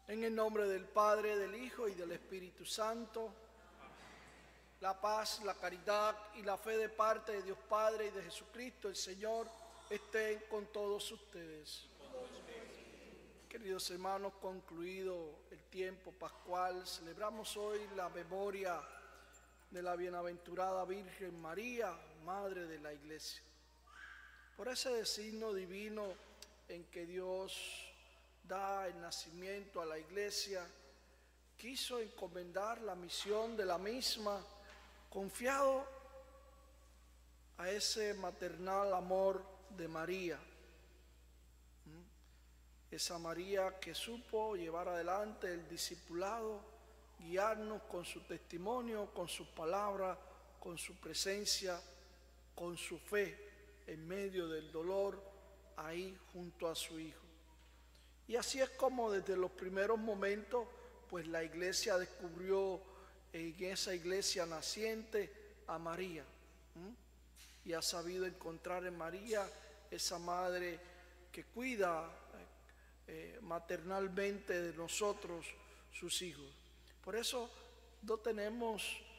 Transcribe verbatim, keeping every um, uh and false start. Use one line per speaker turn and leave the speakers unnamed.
En el nombre del Padre, del Hijo y del Espíritu Santo, la paz, la caridad y la fe de parte de Dios Padre y de Jesucristo el Señor estén con todos ustedes. Queridos hermanos, concluido el tiempo pascual, celebramos hoy la memoria de la bienaventurada Virgen María, Madre de la Iglesia. Por ese designo divino en que Dios da el nacimiento a la Iglesia, quiso encomendar la misión de la misma, confiado a ese maternal amor de María. Esa María que supo llevar adelante el discipulado, guiarnos con su testimonio, con sus palabras, con su presencia, con su fe en medio del dolor, ahí junto a su Hijo. Y así es como desde los primeros momentos, pues la Iglesia descubrió en esa Iglesia naciente a María. ¿m? Y ha sabido encontrar en María esa madre que cuida eh, maternalmente de nosotros, sus hijos. Por eso no tenemos